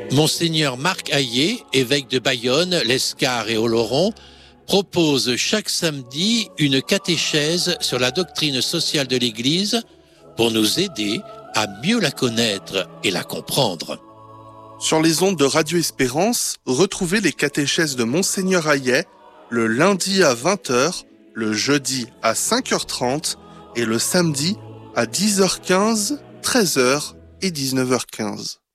Monseigneur Marc Hayet, évêque de Bayonne, l'Escar et Oloron, propose chaque samedi une catéchèse sur la doctrine sociale de l'Église pour nous aider à mieux la connaître et la comprendre. Sur les ondes de Radio Espérance, retrouvez les catéchèses de Monseigneur Hayet le lundi à 20h, le jeudi à 5h30 et le samedi à 10h15, 13h et 19h15.